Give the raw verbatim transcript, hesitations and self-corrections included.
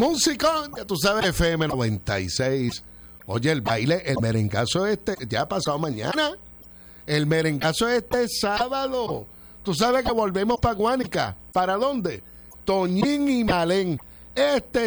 Música, ya tú sabes, F M noventa y seis. Oye, el baile, el merengazo este, ya ha pasado mañana. El merengazo este es sábado. Tú sabes que volvemos para Guánica. ¿Para dónde? Toñín y Malén. Este